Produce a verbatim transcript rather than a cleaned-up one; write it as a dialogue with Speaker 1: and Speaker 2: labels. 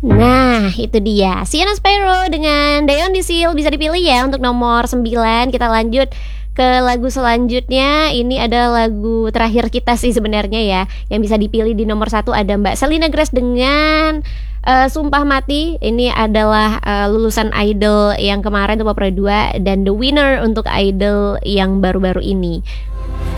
Speaker 1: Nah, itu dia Sienna Sparrow dengan Die on the Seal bisa dipilih ya untuk nomor sembilan. Kita lanjut ke lagu selanjutnya. Ini ada lagu terakhir kita sih sebenarnya ya. Yang bisa dipilih di nomor satu ada Mbak Selena Grace dengan uh, Sumpah Mati. Ini adalah uh, lulusan Idol yang kemarin tuh Papra dua dan the winner untuk Idol yang baru-baru ini.